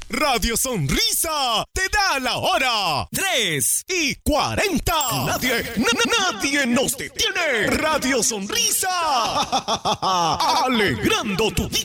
Radio Sonrisa te da la hora. 3:40. Nadie nos detiene. Radio Sonrisa. Alegrando tu día.